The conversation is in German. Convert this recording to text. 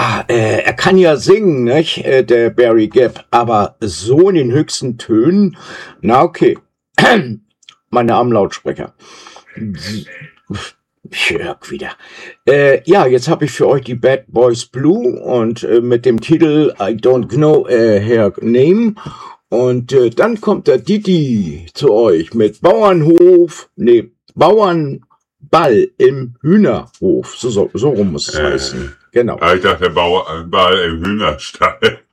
Ja, er kann ja singen, nicht, der Barry Gibb, aber so in den höchsten Tönen, na okay, meine Armlautsprecher. Jörg wieder. Ja, jetzt habe ich für euch die Bad Boys Blue und mit dem Titel I Don't Know Her Name. Und dann kommt der Didi zu euch mit Bauernball im Hühnerhof. So rum muss es heißen. Genau. Ich dachte, der Ball im Hühnerstall.